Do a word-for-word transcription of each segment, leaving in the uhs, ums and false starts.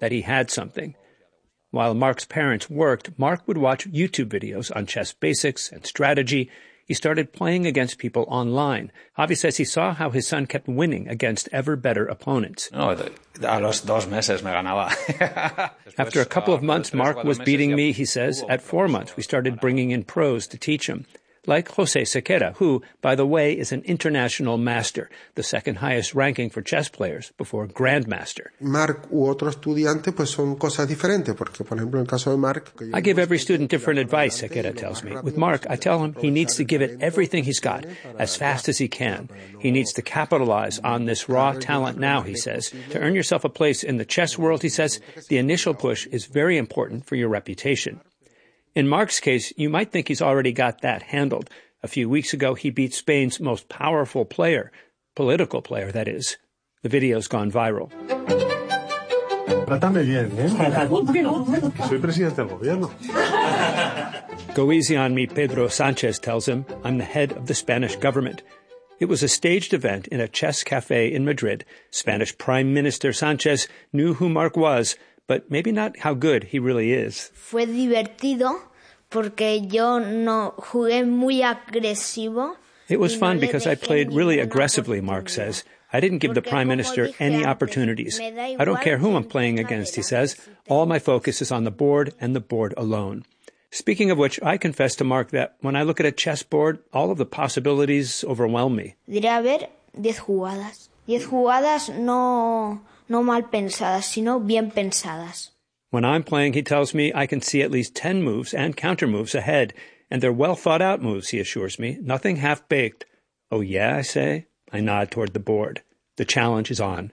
that he had something. While Mark's parents worked, Mark would watch YouTube videos on chess basics and strategy. He started playing against people online. Javi says he saw how his son kept winning against ever better opponents. No, a los dos meses me ganaba. After a couple of months, Mark was beating me, he says. At four months, we started bringing in pros to teach him. Like Jose Sequeira, who, by the way, is an international master, the second highest ranking for chess players before Grandmaster. Mark u otro estudiante pues son cosas diferentes, porque por ejemplo en el caso de Mark. I give every student different advice, Sequeira tells me. With Mark, I tell him he needs to give it everything he's got, as fast as he can. He needs to capitalize on this raw talent now, he says. To earn yourself a place in the chess world, he says, the initial push is very important for your reputation. In Mark's case, you might think he's already got that handled. A few weeks ago, he beat Spain's most powerful player, political player, that is. The video's gone viral. Trátame bien, ¿eh? Soy presidente del gobierno. Go easy on me, Pedro Sanchez tells him. I'm the head of the Spanish government. It was a staged event in a chess cafe in Madrid. Spanish Prime Minister Sanchez knew who Mark was, but maybe not how good he really is. Fue divertido porque yo no jugué muy agresivo. It was fun because I played really aggressively, Mark says. I didn't give the Prime Minister any opportunities. I don't care who I'm playing against, he says. All my focus is on the board and the board alone. Speaking of which, I confess to Mark that when I look at a chessboard, all of the possibilities overwhelm me. Diré a ver, diez jugadas. Diez jugadas no... no mal pensadas, sino bien pensadas. When I'm playing, he tells me, I can see at least ten moves and counter-moves ahead, and they're well-thought-out moves, he assures me, nothing half-baked. Oh, yeah, I say? I nod toward the board. The challenge is on.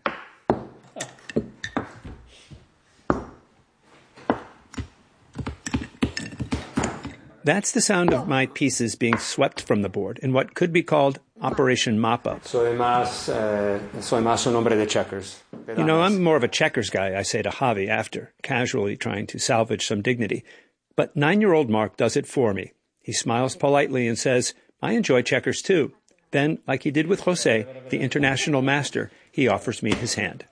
That's the sound of my pieces being swept from the board in what could be called Operation Mop-Up. Soy más, uh, soy más un hombre de checkers. You know, I'm more of a checkers guy, I say to Javi after, casually trying to salvage some dignity. But nine-year-old Mark does it for me. He smiles politely and says, I enjoy checkers too. Then, like he did with Jose, the international master, he offers me his hand.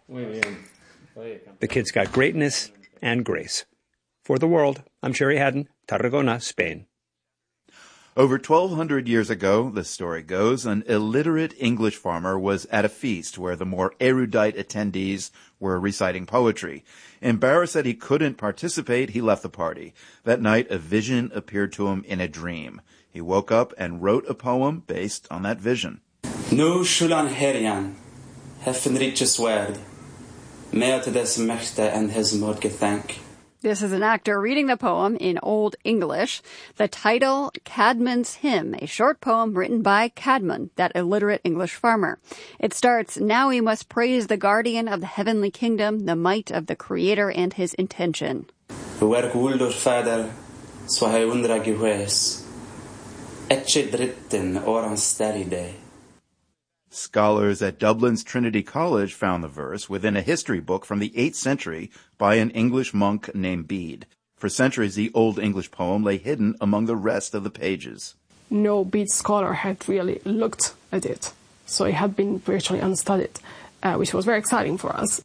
The kid's got greatness and grace. For the World, I'm Sherry Haddon, Tarragona, Spain. Over twelve hundred years ago, the story goes, an illiterate English farmer was at a feast where the more erudite attendees were reciting poetry. Embarrassed that he couldn't participate, he left the party. That night, a vision appeared to him in a dream. He woke up and wrote a poem based on that vision. Nu shulan herjan, heffen riches word, mehr to des mächte and his mod gethank. This is an actor reading the poem in Old English. The title, Caedmon's Hymn, a short poem written by Caedmon, that illiterate English farmer. It starts, now we must praise the guardian of the heavenly kingdom, the might of the Creator and his intention. Werk uldur fader, swahe undra gehues, etche dritten oran steri day. Scholars at Dublin's Trinity College found the verse within a history book from the eighth century by an English monk named Bede. For centuries, the Old English poem lay hidden among the rest of the pages. No Bede scholar had really looked at it, so it had been virtually unstudied, uh, which was very exciting for us.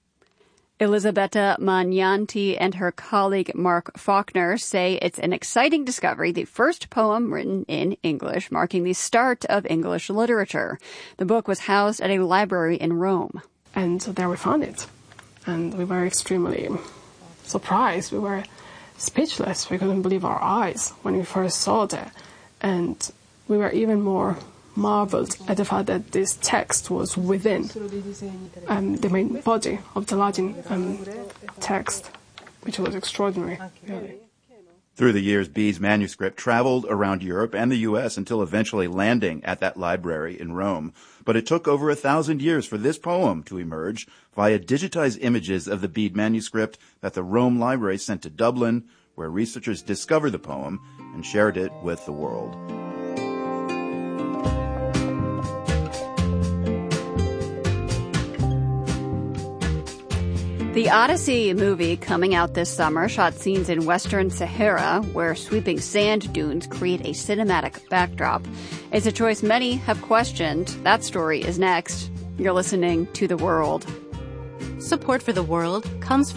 Elisabetta Magnanti and her colleague Mark Faulkner say it's an exciting discovery, the first poem written in English, marking the start of English literature. The book was housed at a library in Rome. And there we found it. And we were extremely surprised. We were speechless. We couldn't believe our eyes when we first saw it. And we were even more marveled at the fact that this text was within um, the main body of the Latin um, text, which was extraordinary, really. Through the years, Bede's manuscript traveled around Europe and the U S until eventually landing at that library in Rome. But it took over a thousand years for this poem to emerge via digitized images of the Bede manuscript that the Rome Library sent to Dublin, where researchers discovered the poem and shared it with the world. The Odyssey movie coming out this summer shot scenes in Western Sahara where sweeping sand dunes create a cinematic backdrop. It's a choice many have questioned. That story is next. You're listening to The World. Support for The World comes from